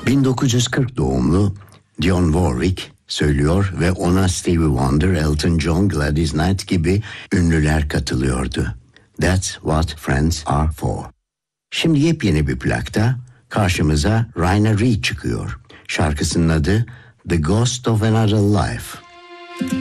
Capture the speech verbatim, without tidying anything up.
bin dokuz yüz kırk doğumlu Dionne Warwick söylüyor ve ona Stevie Wonder, Elton John, Gladys Knight gibi ünlüler katılıyordu. That's what friends are for. Şimdi yepyeni bir plakta karşımıza Raina Reed çıkıyor. Şarkısının adı The Ghost of Another Life.